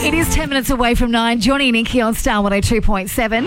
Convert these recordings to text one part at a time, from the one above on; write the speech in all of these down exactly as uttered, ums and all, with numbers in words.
It is ten minutes away from nine. Johnny and Nikki on Star one oh two point seven.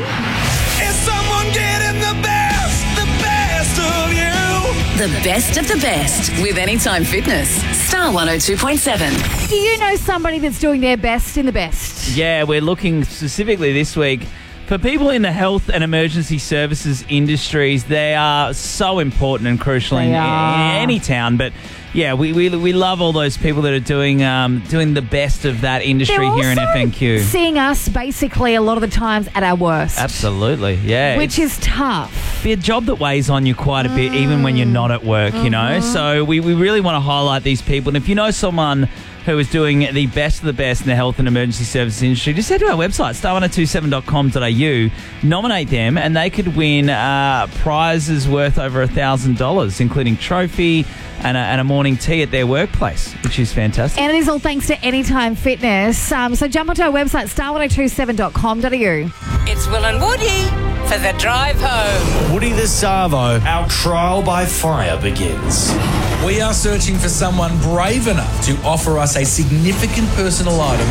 Is someone getting the best, the best of you? The best of the best with Anytime Fitness. Star one oh two point seven. Do you know somebody that's doing their best in the best? Yeah, we're looking specifically this week for people in the health and emergency services industries. They are so important and crucial in, in any town, but yeah, we, we we love all those people that are doing um, doing the best of that industry They're here in also F N Q. seeing us basically a lot of the times at our worst. Absolutely, yeah. Which is tough. Be a job that weighs on you quite a bit, mm. even when you're not at work, mm-hmm. you know. So we, we really want to highlight these people. And if you know someone who is doing the best of the best in the health and emergency services industry, just head to our website, star one oh two seven dot com dot a u, nominate them, and they could win uh, prizes worth over one thousand dollars, including trophy and a, and a morning tea at their workplace, which is fantastic. And it is all thanks to Anytime Fitness. Um, so jump onto our website, star one oh two seven dot com dot a u. It's Will and Woody for the drive home. Woody the Savo, our trial by fire begins. We are searching for someone brave enough to offer us a significant personal item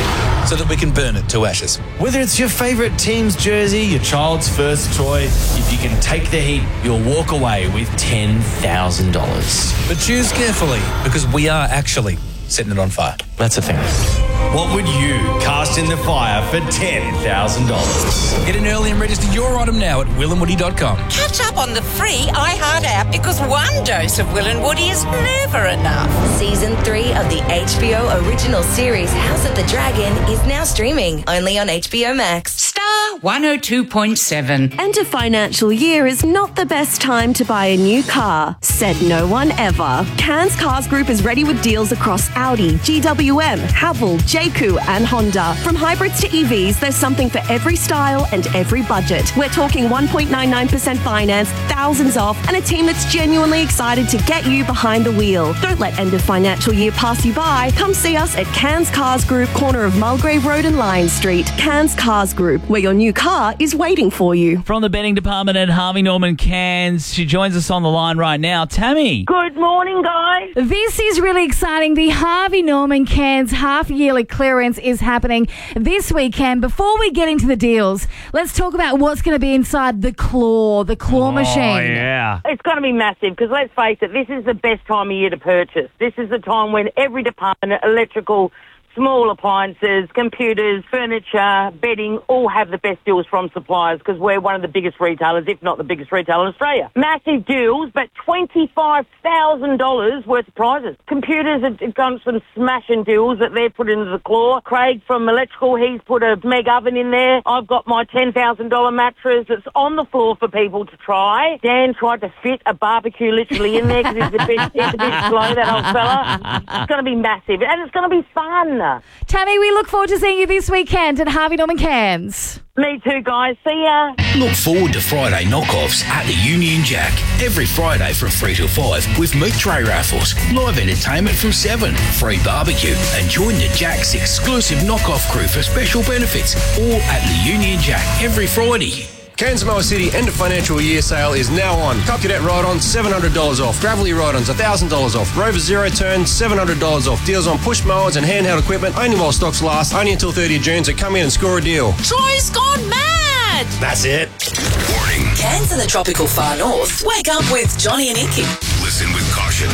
so that we can burn it to ashes. Whether it's your favourite team's jersey, your child's first toy, if you can take the heat, you'll walk away with ten thousand dollars. But choose carefully, because we are actually setting it on fire. That's a thing. What would you cast in the fire for ten thousand dollars? Get in early and register your item now at will and woody dot com. Catch up on the free iHeart app, because one dose of Will and Woody is never enough. Season three of the H B O original series House of the Dragon is now streaming only on H B O Max. Star one oh two point seven. End of financial year is not the best time to buy a new car, said no one ever. Cairns Cars Group is ready with deals across Audi, G W M, Haval, J C U and Honda. From hybrids to E Vs, there's something for every style and every budget. We're talking one point nine nine percent finance, thousands off, and a team that's genuinely excited to get you behind the wheel. Don't let end of financial year pass you by. Come see us at Cairns Cars Group, corner of Mulgrave Road and Lion Street. Cairns Cars Group, where your new car is waiting for you. From the betting department at Harvey Norman Cairns, she joins us on the line right now. Tammy. Good morning, guys. This is really exciting. The Harvey Norman Cairns half-yearly clearance is happening this weekend. Before we get into the deals, let's talk about what's going to be inside the claw, the claw oh, machine. yeah. It's going to be massive, because let's face it, this is the best time of year to purchase. This is the time when every department, electrical, small appliances, computers, furniture, bedding, all have the best deals from suppliers, because we're one of the biggest retailers, if not the biggest retailer in Australia. Massive deals, but twenty-five thousand dollars worth of prizes. Computers have got some smashing deals that they've put into the claw. Craig from Electrical, he's put a meg oven in there. I've got my ten thousand dollars mattress that's on the floor for people to try. Dan tried to fit a barbecue literally in there, because he's a bit, he's a bit slow, that old fella. It's going to be massive, and it's going to be fun. Tammy, we look forward to seeing you this weekend at Harvey Norman Cairns. Me too, guys. See ya. Look forward to Friday knockoffs at the Union Jack. Every Friday from three till five with meat tray raffles, live entertainment from seven, free barbecue, and join the Jack's exclusive knockoff crew for special benefits, all at the Union Jack every Friday. Cairns Mower City end of financial year sale is now on. Cup Cadet ride-on, seven hundred dollars off. Gravelly ride-ons, one thousand dollars off. Rover Zero Turn, seven hundred dollars off. Deals on push mowers and handheld equipment, only while stocks last, only until thirtieth of June, so come in and score a deal. Troy's gone mad! That's it. Warning. Cairns and the tropical far north. Wake up with Johnny and Nikki. Listen with caution.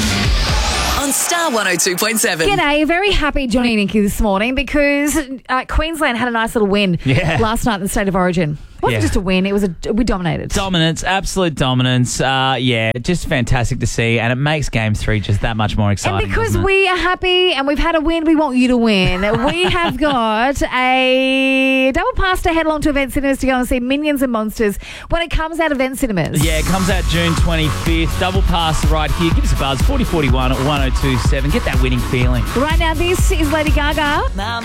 On Star one oh two point seven. G'day, very happy Johnny and Nikki this morning, because uh, Queensland had a nice little win Yeah. last night in the State of Origin. It wasn't Yeah. just a win, it was a, we dominated. Dominance, absolute dominance. Uh, yeah, just fantastic to see, and it makes game three just that much more exciting. And because doesn't it? we are happy and we've had a win, we want you to win. We have got a double pass to head along to Event Cinemas to go and see Minions and Monsters when it comes out of Event Cinemas. Yeah, it comes out June twenty-fifth. Double pass right here. Give us a buzz, forty forty-one at one oh two seven. Get that winning feeling. Right now, this is Lady Gaga.